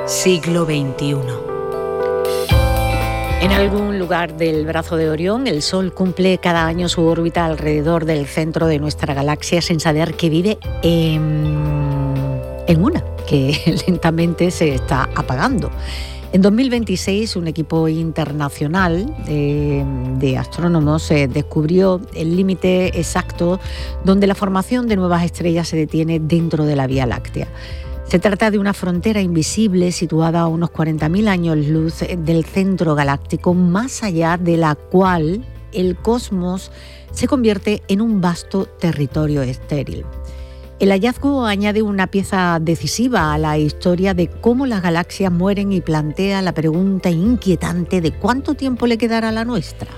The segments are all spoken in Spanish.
Siglo XXI. En algún lugar del brazo de Orión, el Sol cumple cada año su órbita alrededor del centro de nuestra galaxia sin saber que vive en una, que lentamente se está apagando. En 2026, un equipo internacional de astrónomos descubrió el límite exacto donde la formación de nuevas estrellas se detiene dentro de la Vía Láctea. Se trata de una frontera invisible situada a unos 40.000 años luz del centro galáctico, más allá de la cual el cosmos se convierte en un vasto territorio estéril. El hallazgo añade una pieza decisiva a la historia de cómo las galaxias mueren y plantea la pregunta inquietante de cuánto tiempo le quedará a la nuestra.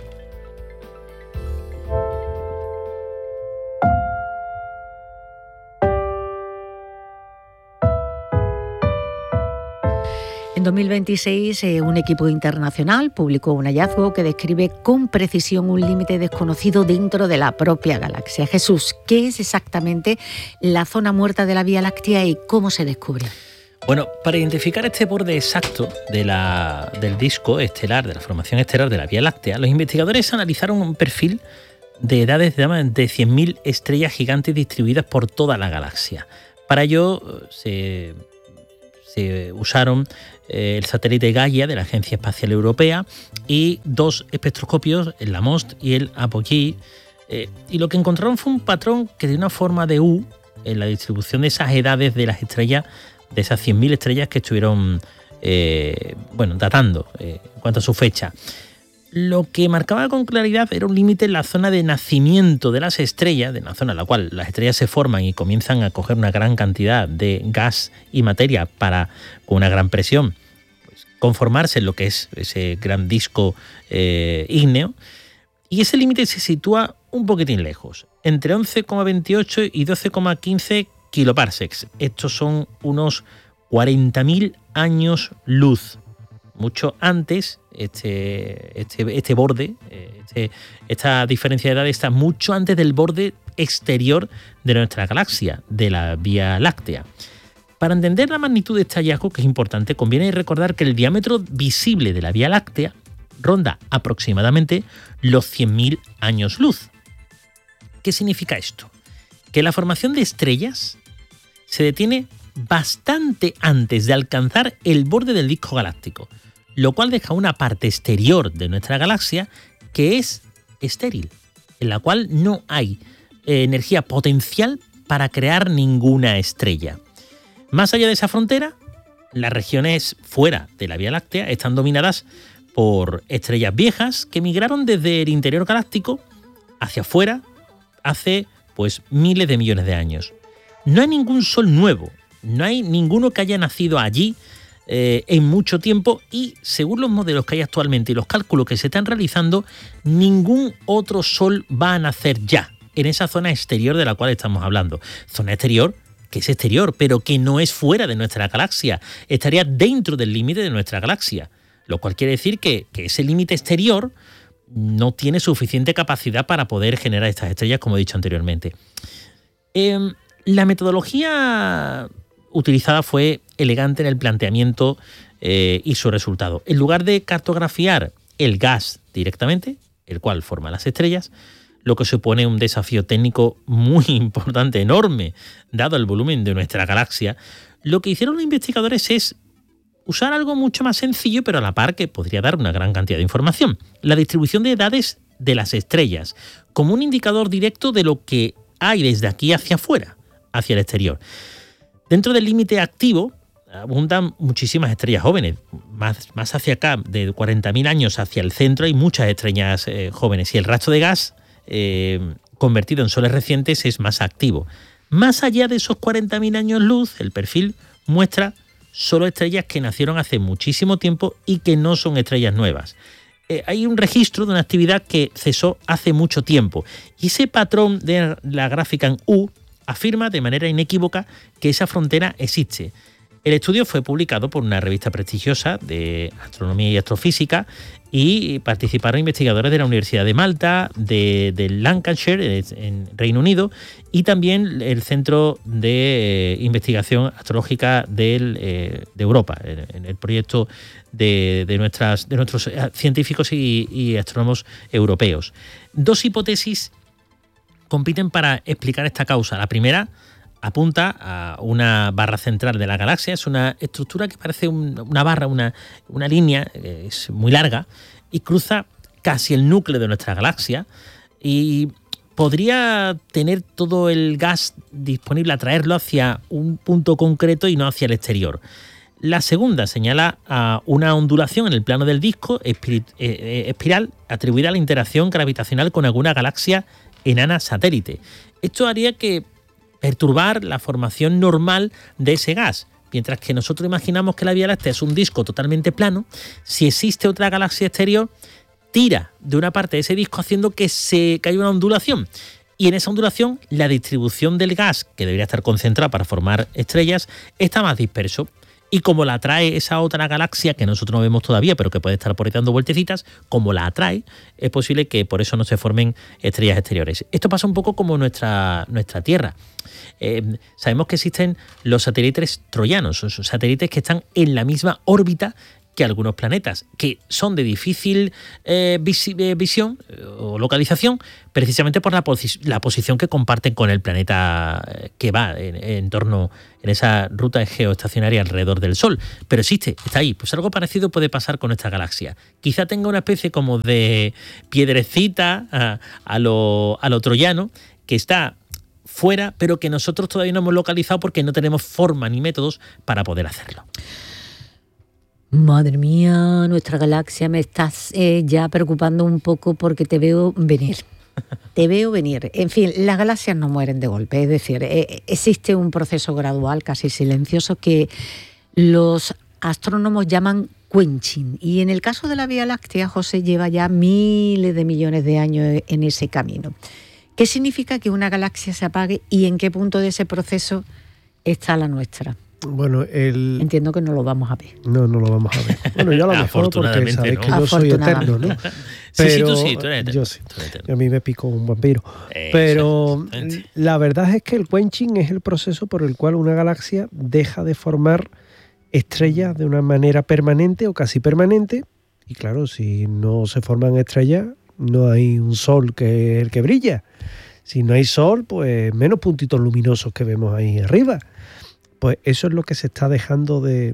En 2026, un equipo internacional publicó un hallazgo que describe con precisión un límite desconocido dentro de la propia galaxia. Jesús, ¿qué es exactamente la zona muerta de la Vía Láctea y cómo se descubre? Bueno, para identificar este borde exacto del disco estelar, de la formación estelar de la Vía Láctea, los investigadores analizaron un perfil de edades de 100.000 estrellas gigantes distribuidas por toda la galaxia. Para ello se usaron el satélite Gaia de la Agencia Espacial Europea y dos espectroscopios, el LAMOST y el Apogee, y lo que encontraron fue un patrón que de una forma de U en la distribución de esas edades de las estrellas, de esas 100.000 estrellas que estuvieron datando en cuanto a su fecha. Lo que marcaba con claridad era un límite en la zona de nacimiento de las estrellas, de la zona en la cual las estrellas se forman y comienzan a coger una gran cantidad de gas y materia con una gran presión, pues, conformarse en lo que es ese gran disco ígneo. Y ese límite se sitúa un poquitín lejos, entre 11,28 y 12,15 kiloparsecs. Estos son unos 40.000 años luz. Mucho antes, este borde, esta diferencia de edad está mucho antes del borde exterior de nuestra galaxia, de la Vía Láctea. Para entender la magnitud de este hallazgo, que es importante, conviene recordar que el diámetro visible de la Vía Láctea ronda aproximadamente los 100.000 años luz. ¿Qué significa esto? Que la formación de estrellas se detiene bastante antes de alcanzar el borde del disco galáctico, lo cual deja una parte exterior de nuestra galaxia que es estéril, en la cual no hay energía potencial para crear ninguna estrella. Más allá de esa frontera, las regiones fuera de la Vía Láctea están dominadas por estrellas viejas que migraron desde el interior galáctico hacia afuera hace miles de millones de años. No hay ningún sol nuevo, no hay ninguno que haya nacido allí en mucho tiempo y, según los modelos que hay actualmente y los cálculos que se están realizando, ningún otro sol va a nacer ya en esa zona exterior de la cual estamos hablando. Zona exterior que es exterior, pero que no es fuera de nuestra galaxia, estaría dentro del límite de nuestra galaxia, lo cual quiere decir que ese límite exterior no tiene suficiente capacidad para poder generar estas estrellas, como he dicho anteriormente. La metodología utilizada fue elegante en el planteamiento y su resultado. En lugar de cartografiar el gas directamente, el cual forma las estrellas, lo que supone un desafío técnico muy importante, enorme, dado el volumen de nuestra galaxia, lo que hicieron los investigadores es usar algo mucho más sencillo, pero a la par que podría dar una gran cantidad de información: la distribución de edades de las estrellas, como un indicador directo de lo que hay desde aquí hacia afuera, hacia el exterior. Dentro del límite activo abundan muchísimas estrellas jóvenes, más hacia acá, de 40.000 años hacia el centro, hay muchas estrellas jóvenes, y el rastro de gas convertido en soles recientes es más activo. Más allá de esos 40.000 años luz, el perfil muestra solo estrellas que nacieron hace muchísimo tiempo y que no son estrellas nuevas. Hay un registro de una actividad que cesó hace mucho tiempo, y ese patrón de la gráfica en U afirma de manera inequívoca que esa frontera existe. El estudio fue publicado por una revista prestigiosa de astronomía y astrofísica y participaron investigadores de la Universidad de Malta, de Lancashire, en Reino Unido, y también el Centro de Investigación Astrológica de Europa, en el proyecto de nuestros científicos y astrónomos europeos. Dos hipótesis compiten para explicar esta causa. La primera apunta a una barra central de la galaxia. Es una estructura que parece una barra, una línea, es muy larga y cruza casi el núcleo de nuestra galaxia y podría tener todo el gas disponible, atraerlo hacia un punto concreto y no hacia el exterior. La segunda señala a una ondulación en el plano del disco espiral atribuida a la interacción gravitacional con alguna galaxia enana satélite. Esto haría que perturbar la formación normal de ese gas. Mientras que nosotros imaginamos que la Vía Láctea es un disco totalmente plano, si existe otra galaxia exterior, tira de una parte de ese disco haciendo que haya una ondulación. Y en esa ondulación, la distribución del gas, que debería estar concentrada para formar estrellas, está más disperso. Y como la atrae esa otra galaxia, que nosotros no vemos todavía, pero que puede estar por ahí dando vueltecitas, como la atrae, es posible que por eso no se formen estrellas exteriores. Esto pasa un poco como nuestra Tierra. Sabemos que existen los satélites troyanos, son satélites que están en la misma órbita que algunos planetas, que son de difícil visión o localización, precisamente por la posición que comparten con el planeta que va en torno, en esa ruta geoestacionaria alrededor del Sol. Pero existe, está ahí. Pues algo parecido puede pasar con nuestra galaxia. Quizá tenga una especie como de piedrecita a lo troyano, que está fuera, pero que nosotros todavía no hemos localizado porque no tenemos forma ni métodos para poder hacerlo. Madre mía, nuestra galaxia, me estás ya preocupando un poco porque te veo venir. Te veo venir. En fin, las galaxias no mueren de golpe, es decir, existe un proceso gradual, casi silencioso, que los astrónomos llaman quenching. Y en el caso de la Vía Láctea, José, lleva ya miles de millones de años en ese camino. ¿Qué significa que una galaxia se apague y en qué punto de ese proceso está la nuestra? Bueno, entiendo que no lo vamos a ver. No lo vamos a ver. Bueno, yo a lo mejor porque sabéis, ¿no?, que yo soy eterno, ¿no? Pero, sí, tú eres eterno. Yo sí. A mí me picó un vampiro. Pero la verdad es que el quenching es el proceso por el cual una galaxia deja de formar estrellas de una manera permanente o casi permanente. Y claro, si no se forman estrellas, no hay un sol que es el que brilla. Si no hay sol, pues menos puntitos luminosos que vemos ahí arriba. Pues eso es lo que se está dejando de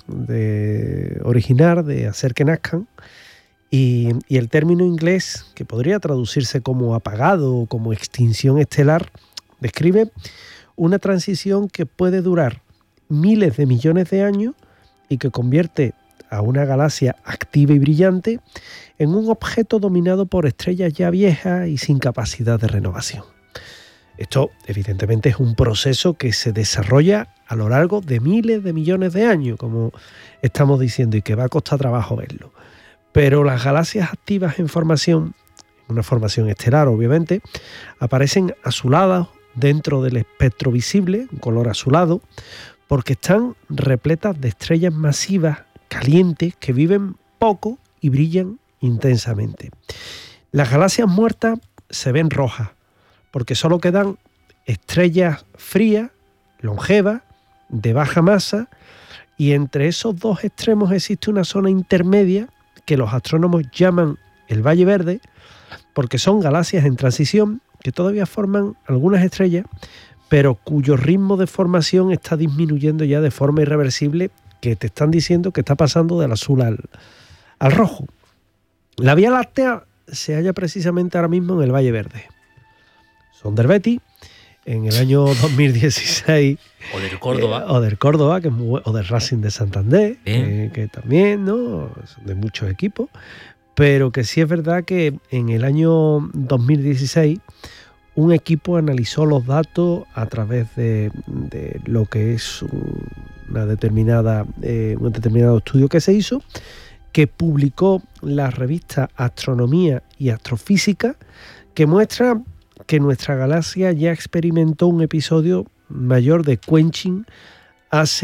originar, de hacer que nazcan. Y el término inglés, que podría traducirse como apagado o como extinción estelar, describe una transición que puede durar miles de millones de años y que convierte a una galaxia activa y brillante en un objeto dominado por estrellas ya viejas y sin capacidad de renovación. Esto, evidentemente, es un proceso que se desarrolla a lo largo de miles de millones de años, como estamos diciendo, y que va a costar trabajo verlo. Pero las galaxias activas en formación, una formación estelar obviamente, aparecen azuladas dentro del espectro visible, un color azulado, porque están repletas de estrellas masivas, calientes, que viven poco y brillan intensamente. Las galaxias muertas se ven rojas, porque solo quedan estrellas frías, longevas, de baja masa, y entre esos dos extremos existe una zona intermedia que los astrónomos llaman el Valle Verde, porque son galaxias en transición que todavía forman algunas estrellas, pero cuyo ritmo de formación está disminuyendo ya de forma irreversible, que te están diciendo que está pasando del azul al rojo. La Vía Láctea se halla precisamente ahora mismo en el Valle Verde. Sonderbeti, en el año 2016. O del Córdoba. O del Córdoba, que es o del Racing de Santander, que también, ¿no?, son de muchos equipos. Pero que sí es verdad que en el año 2016 un equipo analizó los datos a través de lo que es un determinado estudio que se hizo, que publicó la revista Astronomía y Astrofísica, que muestra que nuestra galaxia ya experimentó un episodio mayor de quenching hace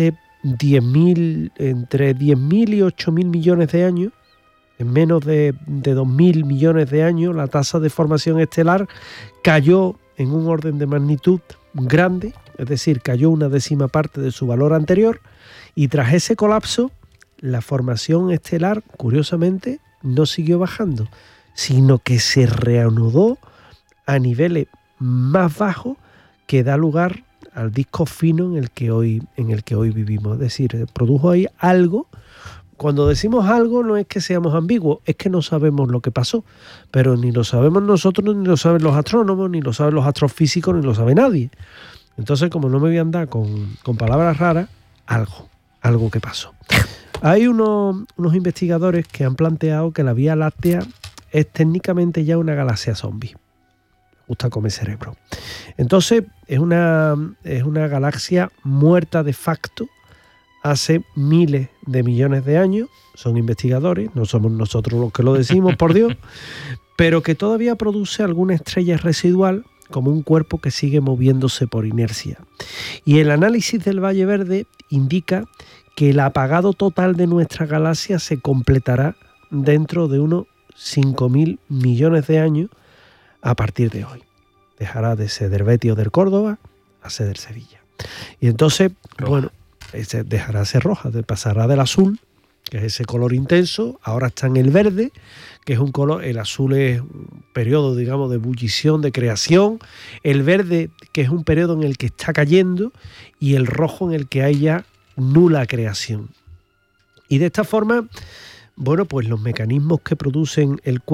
entre 10.000 y 8.000 millones de años, en menos de 2.000 millones de años, la tasa de formación estelar cayó en un orden de magnitud grande, es decir, cayó una décima parte de su valor anterior, y tras ese colapso, la formación estelar, curiosamente, no siguió bajando, sino que se reanudó a niveles más bajos que da lugar al disco fino en el que hoy vivimos. Es decir, produjo ahí algo. Cuando decimos algo no es que seamos ambiguos, es que no sabemos lo que pasó, pero ni lo sabemos nosotros, ni lo saben los astrónomos, ni lo saben los astrofísicos, ni lo sabe nadie. Entonces, como no me voy a andar con palabras raras, algo que pasó. Hay unos investigadores que han planteado que la Vía Láctea es técnicamente ya una galaxia zombie. Me gusta comer cerebro. Entonces, es una galaxia muerta de facto hace miles de millones de años. Son investigadores, no somos nosotros los que lo decimos, por Dios, pero que todavía produce alguna estrella residual como un cuerpo que sigue moviéndose por inercia. Y el análisis del Valle Verde indica que el apagado total de nuestra galaxia se completará dentro de unos 5.000 millones de años a partir de hoy. Dejará de ser Betio del Córdoba a ser del Sevilla. Y entonces, bueno, dejará de ser roja, pasará del azul, que es ese color intenso, ahora está en el verde, que es un color, el azul es un periodo, digamos, de ebullición, de creación, el verde, que es un periodo en el que está cayendo, y el rojo en el que hay ya nula creación. Y de esta forma, bueno, pues los mecanismos que producen el